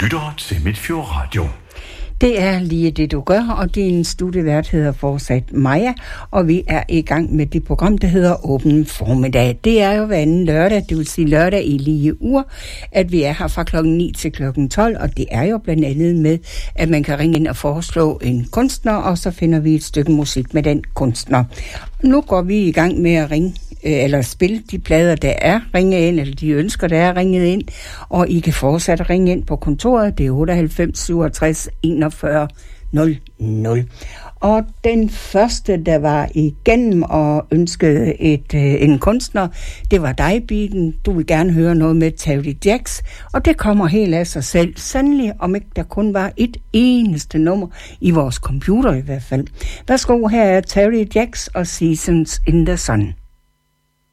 lytter til Midtfjord Radio. Det er lige det, du gør, og din studievært hedder fortsat Maja, og vi er i gang med det program, der hedder Åben Formiddag. Det er jo hver anden lørdag, det vil sige lørdag i lige uger, at vi er her fra klokken 9 til klokken 12, og det er jo blandt andet med, at man kan ringe ind og foreslå en kunstner, og så finder vi et stykke musik med den kunstner. Nu går vi i gang med at ringe eller spille de plader, der er ringet ind, eller de ønsker, der er ringet ind, og I kan fortsat ringe ind på kontoret, det er 98 67 41 00. Og den første, der var igennem og ønskede en kunstner, det var dig, Bitten. Du vil gerne høre noget med Terry Jacks, og det kommer helt af sig selv. Sandelig, om ikke der kun var et eneste nummer i vores computer i hvert fald. Værsgo, her er Terry Jacks og Seasons in the Sun.